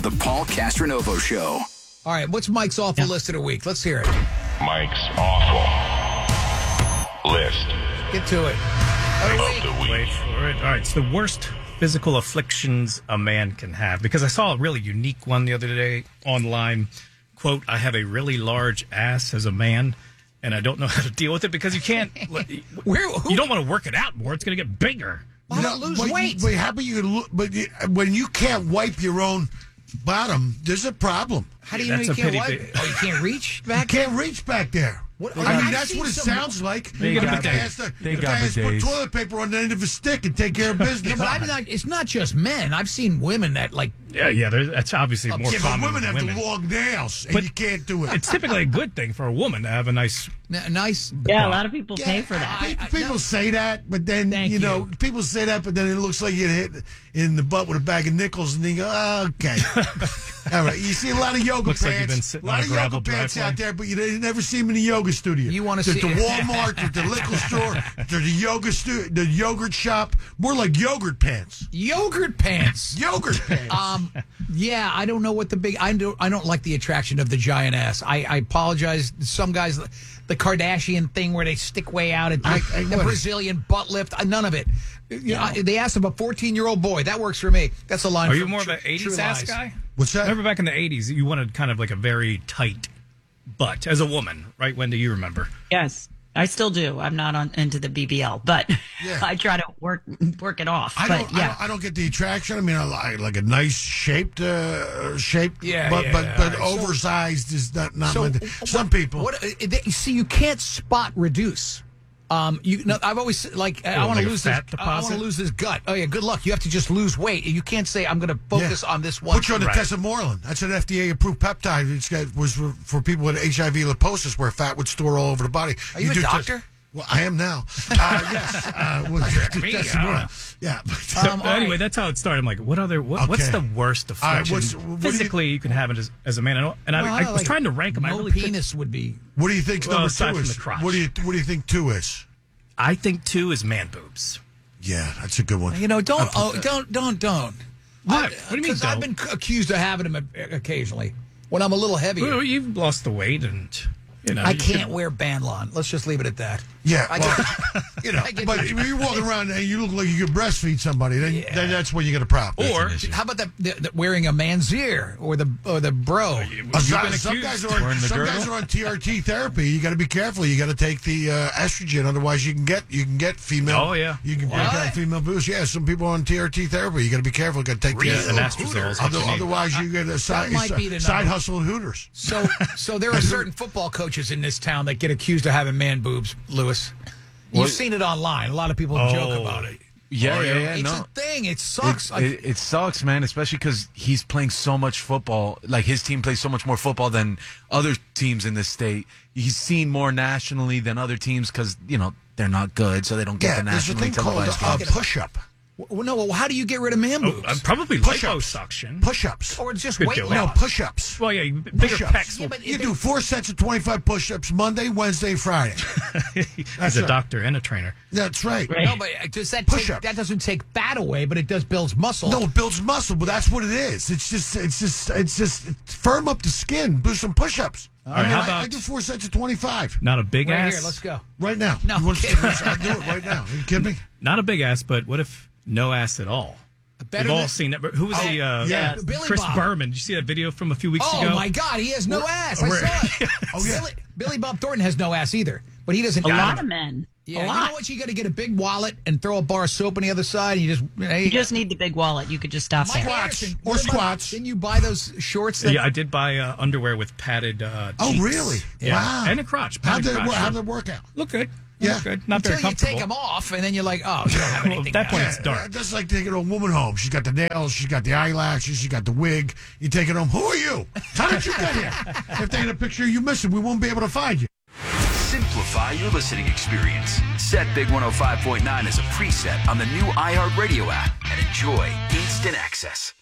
The Paul Castronovo Show. All right, what's Mike's awful list of the week? Let's hear it. Mike's awful list Get to it. of the week. All right, it's the worst physical afflictions a man can have. Because I saw a really unique one the other day online. Quote, I have a really large ass as a man, and I don't know how to deal with it because you can't. You don't want to work it out more. It's going to get bigger. Why not lose weight? Wait, how about when you can't wipe your own bottom, there's a problem. How do you know you can't wipe it? Oh, you can't reach back? You can't reach back there. What? I mean, that's what it sounds like. They got The guy has to put toilet paper on the end of a stick and take care of business. Yeah, but it's not just men. I've seen women that that's obviously more but common women than have women. the long nails, and But you can't do it. It's typically a good thing for a woman to have a nice. Yeah, a lot of people pay for that. People say that, but then, Thank you. people say that, but then it looks like you hit in the butt with a bag of nickels, and then you go, okay. All right. You see a lot of yoga Looks like you've been pants. sitting A lot on a of yoga gravel pants driveway. out there, but you never see them in the yoga studio. You wanna There's see- the Walmart, there's the liquor store, there's the yogurt shop. More like yogurt pants. Yogurt pants. Yogurt pants. Yeah, I don't know what the big. I don't like the attraction of the giant ass. I apologize. Some guys, the Kardashian thing where they stick way out, and the Brazilian butt lift. None of it. They asked him a 14-year-old boy. That works for me. That's a line. Are from you more of an True 80s ass Lies. guy? What's that? Remember back in the 80s, you wanted kind of like a very tight butt as a woman, right? When do you remember? Yes, I still do. I'm not into the BBL, but Yeah. I try to work it off. I don't get the attraction. I mean, I like a nice shaped, Yeah, but yeah. but So- oversized is not So, my thing. Some people. See, you can't spot reduce. I've always I want like to a lose fat this. I want to deposit? lose this gut. Oh yeah, good luck. You have to just lose weight. You can't say I'm going to focus on this one. Put you on the Tesamorelin. That's an FDA-approved peptide. Was for people with HIV liposis, where fat would store all over the body. Are you a do doctor? Well, I am now. Yes. Tesamorelin. Yeah. So, anyway, that's how it started. I'm like, what's Okay. the worst affliction what do you- physically you can have it as a man? I was trying to rank them. I No really couldn't. penis would be. What do you think Well, number aside 2 from is? the crotch. What do you think 2 is? I think 2 is man boobs. Yeah, that's a good one. Don't. What? What do you mean, Because I've been accused of having them occasionally when I'm a little heavier. Well, you've lost the weight, and I you can't should- wear Bandlon. Let's just leave it at that. Yeah, I well, get but if you're walking around and you look like you could breastfeed somebody, then that's when you get a problem. Or How about the wearing a man's ear or the bro? Some guys are on TRT therapy. You got to be careful. You got to take the estrogen, otherwise you can get female. Oh, yeah. you can get female boobs. Yeah, some people are on TRT therapy. You got to be careful. You got to take Anastrozole is what you need. otherwise you get a side hustle at Hooters. So there are certain football coaches in this town that get accused of having man boobs, Lewis. You've seen it online. A lot of people joke about it. Yeah. It's a thing. It sucks. It sucks, man, especially because he's playing so much football. Like, his team plays so much more football than other teams in this state. He's seen more nationally than other teams because, they're not good, so they don't get the There's a nationally thing called televised a games. push-up. Well, no, how do you get rid of man boobs? probably Push-ups. liposuction. Push-ups. Or it's just Could weight do it. loss? No, push-ups. Well, yeah, bigger Push-ups. pecs. Yeah, but You do 4 sets of 25 push-ups Monday, Wednesday, Friday. He's a doctor and a trainer. That's right. No, but does that Push-ups. that doesn't take fat away, but it does builds muscle. No, it builds muscle, but that's what it is. It's just firm up the skin, do some push-ups. All right, how I about do 4 sets of 25 not a big right ass? here, let's go. right now. No, You want to kidding. I'll do it right now. Are you kidding me? Not a big ass, but what if no ass at all? Better We've all than- seen that. Who was yeah. Billy Chris Bob. Berman? Did you see that video from a few weeks Oh ago? my God, he has no ass. I saw it. Oh, yeah. Billy Bob Thornton has no ass either, but he doesn't. A lot of men. Yeah, a you lot. know what? You got to get a big wallet and throw a bar of soap on the other side, and You just need the big wallet. You could just stop there. Squats. Or squats. Didn't you buy those shorts? That, Yeah, I did buy underwear with padded Oh, cheeks. really? Yeah. Wow. And a crotch. How'd padded crotch. that work out? Look good. Yeah. Look good. Not until very you comfortable. take them off, and then you're like, oh, you don't have Well, anything. at that point, now. it's dark. That's like taking a woman home. She's got the nails, she's got the eyelashes, she's got the wig. You take it home. Who are you? How did you get here? If they had a picture of you missing, we won't be able to find you. Simplify your listening experience. Set Big 105.9 as a preset on the new iHeartRadio app and enjoy instant access.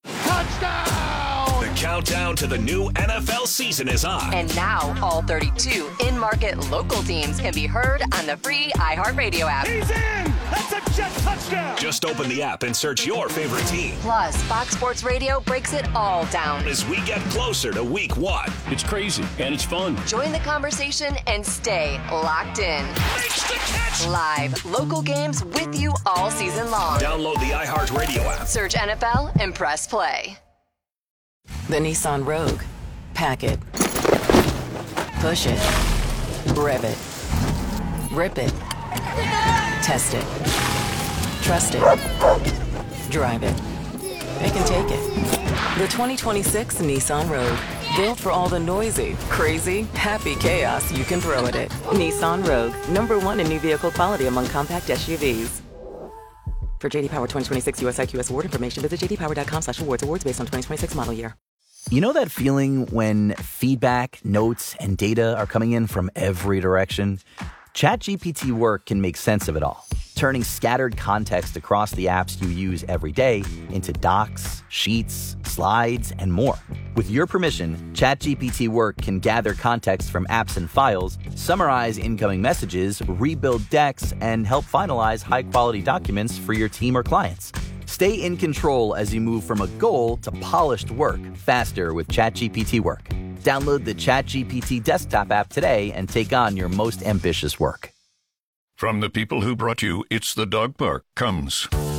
Touchdown! The countdown to the new NFL season is on. And now, all 32 in-market local teams can be heard on the free iHeartRadio app. He's in! That's a jet touchdown. Just open the app and search your favorite team. Plus, Fox Sports Radio breaks it all down as we get closer to week 1. It's crazy and it's fun. Join the conversation and stay locked in. Makes the catch. Live, local games with you all season long. Download the iHeartRadio app. Search NFL and press play. The Nissan Rogue. Pack it. Push it. Rev it. Rip it. Test it. Trust it. Drive it. Pick and take it. The 2026 Nissan Rogue. Built for all the noisy, crazy, happy chaos you can throw at it. Nissan Rogue. #1 in new vehicle quality among compact SUVs. For JD Power 2026 US IQS award information, visit jdpower.com/awards. Awards based on 2026 model year. You know that feeling when feedback, notes, and data are coming in from every direction? ChatGPT Work can make sense of it all, turning scattered context across the apps you use every day into docs, sheets, slides, and more. With your permission, ChatGPT Work can gather context from apps and files, summarize incoming messages, rebuild decks, and help finalize high-quality documents for your team or clients. Stay in control as you move from a goal to polished work faster with ChatGPT Work. Download the ChatGPT desktop app today and take on your most ambitious work. From the people who brought you It's the Dog Park comes